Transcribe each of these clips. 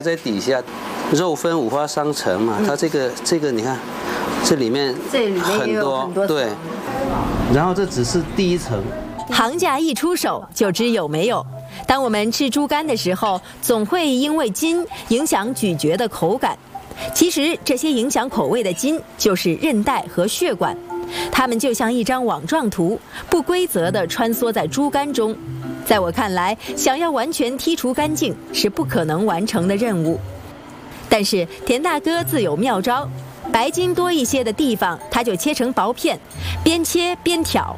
在底下，肉分五花三层嘛，它这个你看，这里面很多对，然后这只是第一层。 行家一出手就知有没有。当我们吃猪肝的时候，总会因为筋影响咀嚼的口感。其实这些影响口味的筋就是韧带和血管，它们就像一张网状图，不规则地穿梭在猪肝中。在我看来，想要完全剔除干净是不可能完成的任务。但是田大哥自有妙招，白筋多一些的地方，他就切成薄片，边切边挑。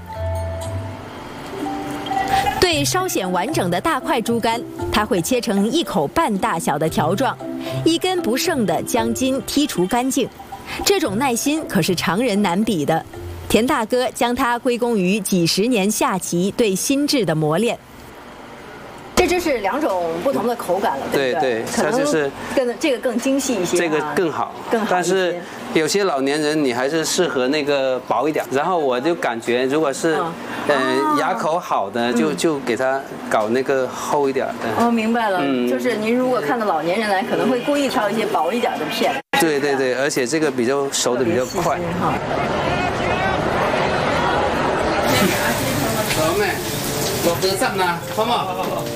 对稍显完整的大块猪肝，他会切成1口半大小的条状，一根不剩的将筋剔除干净。这种耐心可是常人难比的。田大哥将它归功于几十年下棋对心智的磨练。这就是2种不同的口感了，对不对？ 对，它就是这个更精细一些， 这个更好，但是有些老年人你还是适合那个薄一点。然后我就感觉，如果是牙口好的，就给他搞那个厚一点的。 哦，明白了，就是您如果看到老年人来，可能会故意挑一些薄一点的片。 对对对，而且这个比较熟的比较快。好咩？落得浸啦，好冇？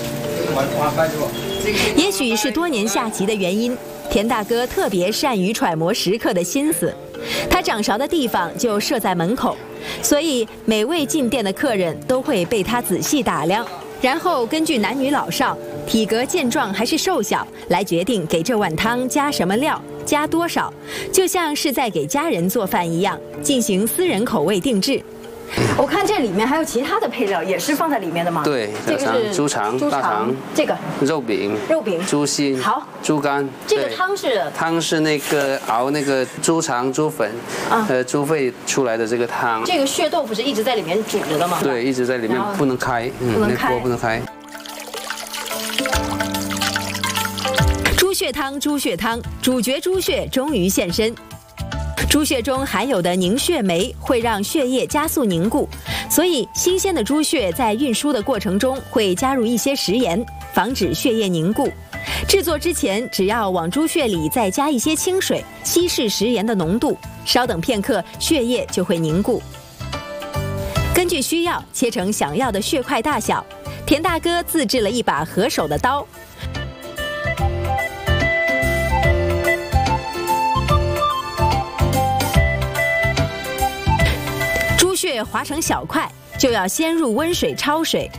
也许是多年下棋的原因，田大哥特别善于揣摩食客的心思。他掌勺的地方就设在门口，所以每位进店的客人都会被他仔细打量，然后根据男女老少、体格健壮还是瘦小来决定给这碗汤加什么料、加多少，就像是在给家人做饭一样，进行私人口味定制。我看这里面还有其他的配料，也是放在里面的吗？ 对，这个是猪肠、大肠，这个肉饼、猪心、 好、 猪肝。 这个汤是那个熬那个猪肠、猪粉、猪肺出来的这个汤。 这个血豆腐是一直在里面煮着的吗？ 对，一直在里面，不能开，那锅不能开。猪血汤，主角猪血终于现身。猪血中含有的凝血酶会让血液加速凝固，所以新鲜的猪血在运输的过程中会加入一些食盐，防止血液凝固。制作之前，只要往猪血里再加一些清水，稀释食盐的浓度，稍等片刻，血液就会凝固。根据需要切成想要的血块大小，田大哥自制了一把合手的刀。血划成小块，就要先入温水焯水。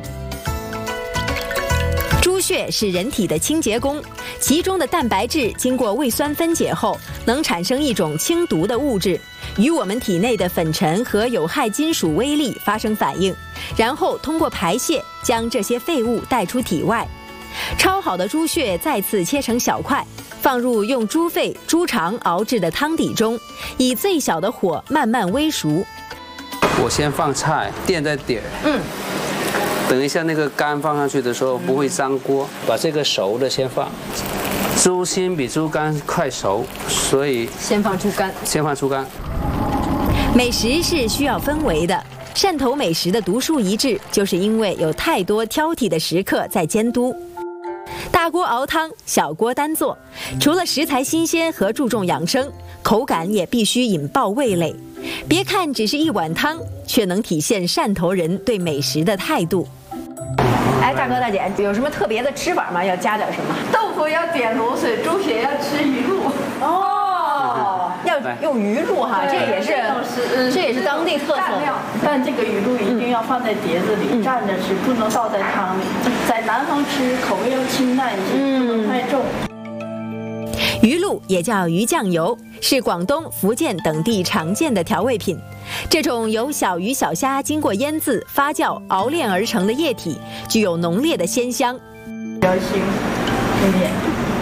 猪血是人体的清洁工，其中的蛋白质经过胃酸分解后，能产生一种清毒的物质，与我们体内的粉尘和有害金属微粒发生反应，然后通过排泄将这些废物带出体外。焯好的猪血再次切成小块，放入用猪肺、猪肠熬制的汤底中，以最小的火慢慢煨熟。我先放菜垫在底儿，等一下那个肝放上去的时候不会粘锅。把这个熟的先放，猪心比猪肝快熟，所以先放猪肝。美食是需要氛围的，汕头美食的独树一帜，就是因为有太多挑剔的食客在监督。大锅熬汤，小锅单做，除了食材新鲜和注重养生，口感也必须引爆味蕾。别看只是一碗汤，却能体现汕头人对美食的态度。哎，大哥大姐，有什么特别的吃法吗？要加点什么？ 豆腐要点卤水，猪血要吃鱼露。 哦，要用鱼露哈，这也是当地特色。 但这个鱼露一定要放在碟子里蘸着吃，不能倒在汤里。在南方吃口味要清淡一些，不能太重。 鱼露也叫鱼酱油，是广东、福建等地常见的调味品。这种由小鱼小虾经过腌制、发酵、熬炼而成的液体，具有浓烈的鲜香。 比较腥一点。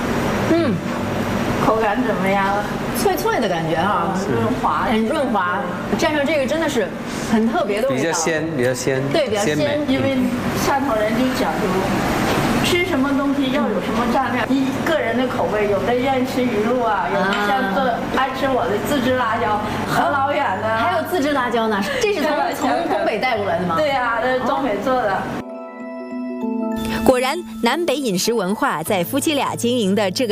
口感怎么样？ 脆脆的感觉哈，很润滑。蘸上这个真的是很特别的味道。比较鲜。 对，比较鲜，因为汕头人就讲究。吃什么东西要有什么蘸料，依个人的口味，有的愿意吃鱼露啊，有的像爱吃我的自制辣椒，很老远的。 还有自制辣椒呢，这是从东北带过来的吗？ 对呀，这是东北做的。 果然，南北饮食文化在夫妻俩经营的这个